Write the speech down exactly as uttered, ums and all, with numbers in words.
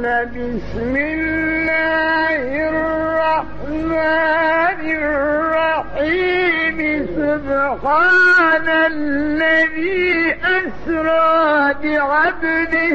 بسم الله الرحمن الرحيم سبحان الذي أسرى بعبده